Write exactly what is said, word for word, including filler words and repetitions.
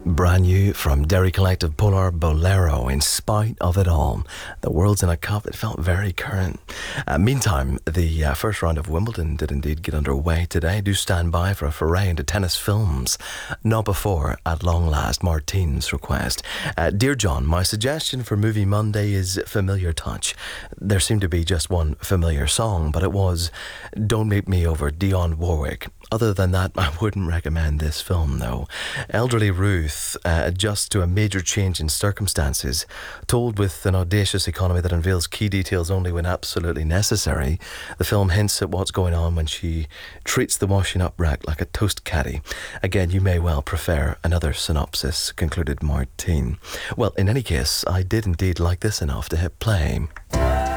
Brand new from Derry Collective Polar Bolero. In spite of it all, the world's in a cup. It felt very current. Uh, meantime, the uh, first round of Wimbledon did indeed get underway today. Do stand by for a foray into tennis films. Not before, at long last, Martine's request. Uh, Dear John, my suggestion for Movie Monday is Familiar Touch. There seemed to be just one familiar song, but it was Don't Make Me Over, Dionne Warwick. Other than that, I wouldn't recommend this film, though. Elderly Ruth uh, adjusts to a major change in circumstances, told with an audacious economy that unveils key details only when absolutely necessary. The film hints at what's going on when she treats the washing up rack like a toast caddy. Again, you may well prefer another synopsis, concluded Martine. Well, in any case, I did indeed like this enough to hit play.